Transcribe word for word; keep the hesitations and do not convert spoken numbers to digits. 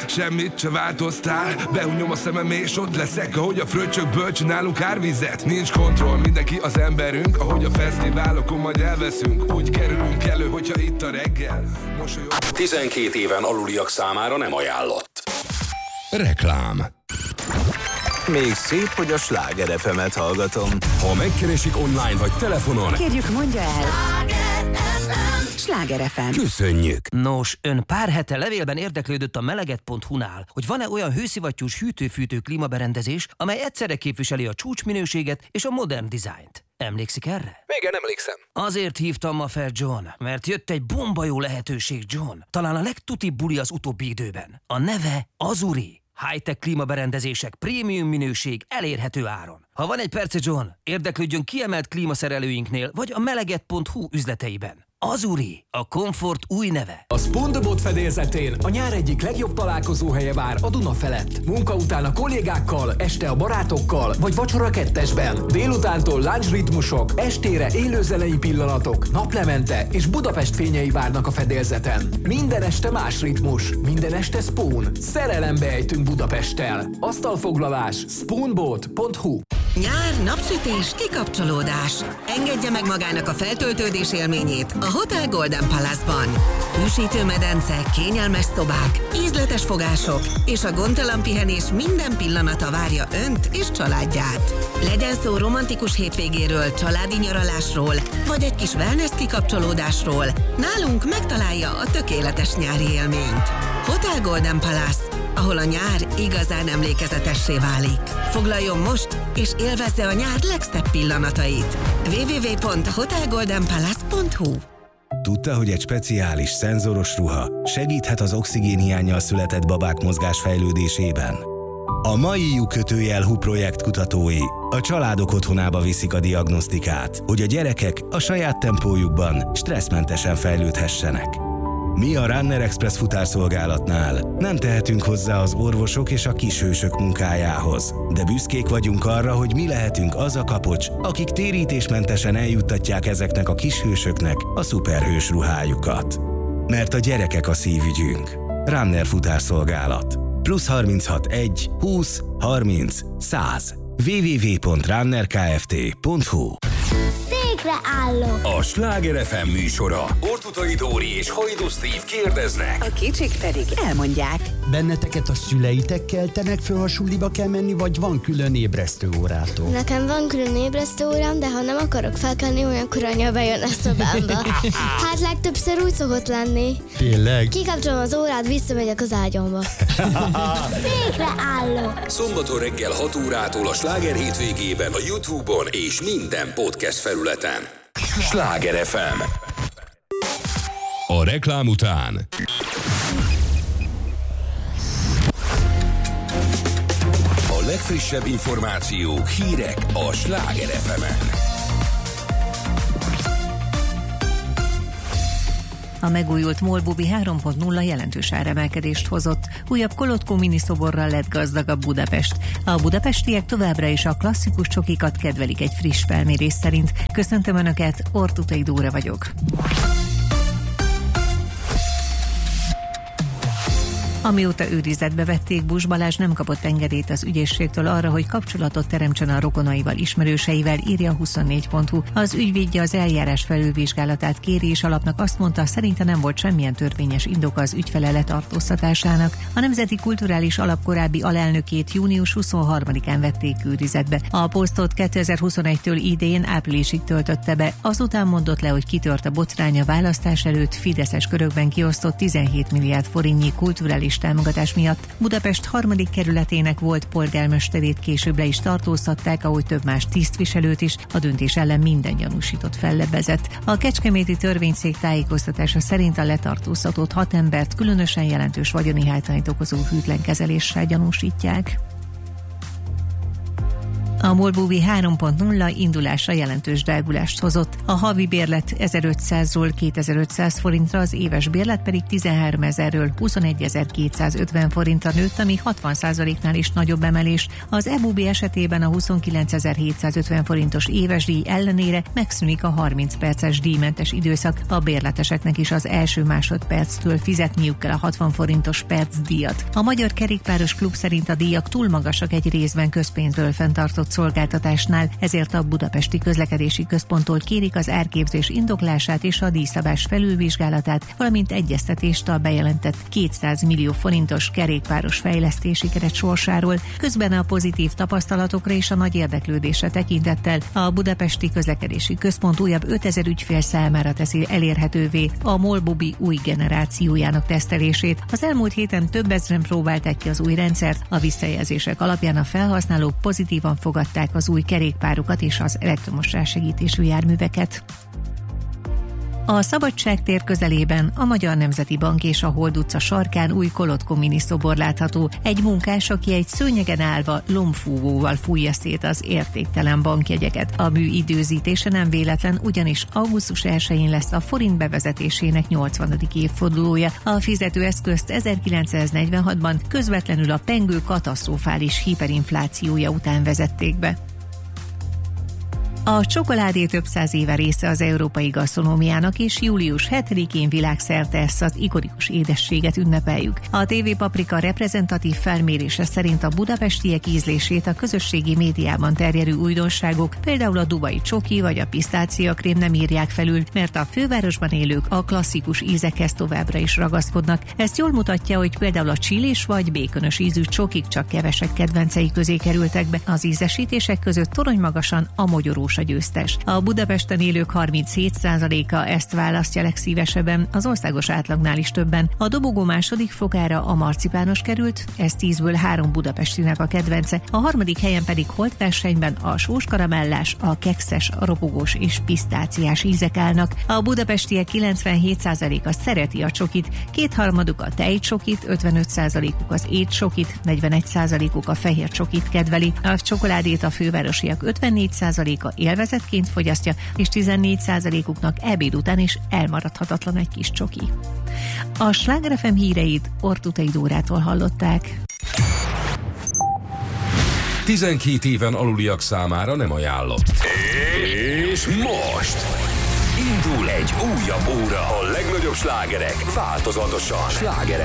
semmit se változtál. Behunyom a szemem és ott leszek, ahogy a fröccsökből csinálunk árvizet. Nincs kontroll, mindenki az emberünk, ahogy a fesztiválokon majd elveszünk. Úgy kerülünk elő, hogyha itt a reggel mosolyog. tizenkét éven aluliak számára nem ajánlott. Reklám. Még szép, hogy a Sláger ef emet hallgatom. Ha megkeresik online vagy telefonon, kérjük, mondja el. Sláger ef em. Köszönjük. Nos, ön pár hete levélben érdeklődött a meleget pont hu-nál, hogy van-e olyan hőszivattyús hűtő-fűtő klímaberendezés, amely egyszerre képviseli a csúcsminőséget és a modern dizájnt. Emlékszik erre? Igen, emlékszem. Azért hívtam ma fel, John, mert jött egy bomba jó lehetőség, John. Talán a legtutibb buli az utóbbi időben. A neve Azuri. High-tech klímaberendezések, prémium minőség, elérhető áron. Ha van egy perce, John, érdeklődjön kiemelt klímaszerelőinknél, vagy a meleget pont hu üzleteiben. Azuri, a komfort új neve. A SpongeBob fedélzetén a nyár egyik legjobb találkozóhelye vár a Duna felett. Munka után a kollégákkal, este a barátokkal, vagy vacsora kettesben. Délutántól lunch ritmusok, estére élőzenei pillanatok, naplemente és Budapest fényei várnak a fedélzeten. Minden este más ritmus, minden este Spoon. Szerelembe ejtünk Budapesttel. Asztalfoglalás spoonboat pont hu. Nyár, napsütés, kikapcsolódás. Engedje meg magának a feltöltődés élményét a Hotel Golden Palace-ban. Hűsítő medence, kényelmes szobák, ízletes fogások és a gondtalan pihenés minden pillanata várja önt és családját. Legyen szó romantikus hétvégéről, családi nyaralásról, vagy egy kis wellness kikapcsolódásról, nálunk megtalálja a tökéletes nyári élményt. Hotel Golden Palace, ahol a nyár igazán emlékezetessé válik. Foglaljon most, és élvezze a nyár legszebb pillanatait. double-u double-u double-u pont hotel golden palace pont hu. Tudta, hogy egy speciális szenzoros ruha segíthet az oxigénhiánnyal született babák mozgásfejlődésében? A mai kötőjel hu projekt kutatói a családok otthonába viszik a diagnosztikát, hogy a gyerekek a saját tempójukban stresszmentesen fejlődhessenek. Mi a Runner Express futárszolgálatnál nem tehetünk hozzá az orvosok és a kishősök munkájához, de büszkék vagyunk arra, hogy mi lehetünk az a kapocs, akik térítésmentesen eljuttatják ezeknek a kishősöknek a szuperhős ruhájukat. Mert a gyerekek a szívügyünk. Runner futárszolgálat. Plusz harminchat egy húsz harminc száz. double-u double-u double-u pont runner kft pont hu. Állok. A Sláger ef em műsora. Ortutai Dóri és Hajdú Steve kérdeznek. A kicsik pedig elmondják. Benneteket a szüleitek keltenek föl, ha suliba kell menni, vagy van külön ébresztő órától? Nekem van külön ébresztő órám, de ha nem akarok felkelni, olyankor anya bejön a szobámba. Hát legtöbbször úgy szokott lenni. Tényleg? Kikapcsolom az órát, visszamegyek az ágyamba. Székre állok. Szombaton reggel hat órától a Sláger hétvégében a YouTube-on és minden podcast felületen. Sláger ef em. A reklám után a legfrissebb információk, hírek a Sláger ef emen. A megújult MOL-Bubi három pont nulla jelentős áremelkedést hozott. Újabb Kolotkó miniszoborral lett gazdagabb Budapest. A budapestiek továbbra is a klasszikus csokikat kedvelik egy friss felmérés szerint. Köszöntöm Önöket, Ortutai Dóra vagyok. Amióta őrizetbe vették, Buss Balázs nem kapott engedélyt az ügyészségtől arra, hogy kapcsolatot teremtsen a rokonaival, ismerőseivel, írja a huszonnégy pont hu. Az ügyvédje az eljárás felülvizsgálatát kéri, és alapnak azt mondta, szerinte nem volt semmilyen törvényes indok az ügyfele letartóztatásának. A Nemzeti Kulturális Alap korábbi alelnökét június huszonharmadikán vették őrizetbe. A posztot kétezer-huszonegytől idén áprilisig töltötte be, azután mondott le, hogy kitört a botrány a választás előtt fideszes körökben kiosztott tizenhét milliárd forintnyi kulturális támogatás miatt. Budapest harmadik kerületének volt polgármesterét később le is tartóztatták, ahogy több más tisztviselőt is. A döntés ellen minden gyanúsított fellebbezett. A kecskeméti törvényszék tájékoztatása szerint a letartóztatott hat embert különösen jelentős vagyoni hátrányt okozó hűtlen kezeléssel gyanúsítják. A MOL Bubi három pont nulla indulásra jelentős drágulást hozott. A havi bérlet ezerötszázról kétezer-ötszáz forintra, az éves bérlet pedig tizenháromezerről huszonegyezer-kétszázötven forintra nőtt, ami hatvan százaléknál is nagyobb emelés. Az e-Bubi esetében a huszonkilencezer-hétszázötven forintos éves díj ellenére megszűnik a harminc perces díjmentes időszak. A bérleteseknek is az első másodperctől fizetniük kell a hatvan forintos percdíjat. A Magyar Kerékpáros Klub szerint a díjak túl magasak egy részben közpénzből fenntartott szolgáltatásnál, ezért a Budapesti Közlekedési Központtól kérik az árképzés indoklását és a díjszabás felülvizsgálatát, valamint egyeztetést a bejelentett kétszáz millió forintos kerékpáros fejlesztési keret sorsáról. Közben a pozitív tapasztalatokra és a nagy érdeklődésre tekintettel a Budapesti Közlekedési Központ újabb ötezer ügyfél számára teszi elérhetővé a MOL Bubi új generációjának tesztelését. Az elmúlt héten több ezren próbálták ki az új rendszert, a visszajelzések alapján a felhasználók pozitívan fogadták az új kerékpárokat és az elektromos rásegítésű járműveket. A Szabadságtér közelében a Magyar Nemzeti Bank és a Hold utca sarkán új Kolotko mini szobor látható. Egy munkás, aki egy szőnyegen állva lombfúvóval fújja szét az értéktelen bankjegyeket. A mű időzítése nem véletlen, ugyanis augusztus elsején lesz a forint bevezetésének nyolcvanadik évfordulója. A fizetőeszközt ezerkilencszáznegyvenhatban közvetlenül a pengő katasztrofális hiperinflációja után vezették be. A csokoládé több száz éve része az európai gasztronómiának, és július hetedikén világszerte ezt az ikonikus édességet ünnepeljük. A té vé Paprika reprezentatív felmérése szerint a budapestiek ízlését a közösségi médiában terjedő újdonságok, például a dubai csoki vagy a pisztáciakrém nem írják felül, mert a fővárosban élők a klasszikus ízekhez továbbra is ragaszkodnak. Ezt jól mutatja, hogy például a csillés vagy békönös ízű csokik csak kevesek kedvencei közé kerültek be. Az ízesítések között toronymagasan a mogyorós a győztes. A Budapesten élők harminchét százaléka ezt választja legszívesebben, az országos átlagnál is többen. A dobogó második fokára a marcipános került, ez tízből három budapestinek a kedvence, a harmadik helyen pedig holt versenyben a sóskaramellás, a kekszes, a ropogós és pisztáciás ízek állnak. A budapestiek kilencvenhét százaléka szereti a csokit, kétharmaduk a tejcsokit, ötvenöt százalékuk az étcsokit, negyvenegy százalékuk a fehér csokit kedveli. A csokoládét a fővárosiak ötvennégy százaléka élvezetként fogyasztja, és tizennégy százalékuknak ebéd után is elmaradhatatlan egy kis csoki. A Sláger ef em híreit Ortutai Dórától hallották. tizenkét éven aluliak számára nem ajánlott. És most indul egy újabb óra. A legnagyobb slágerek változatosan. Sláger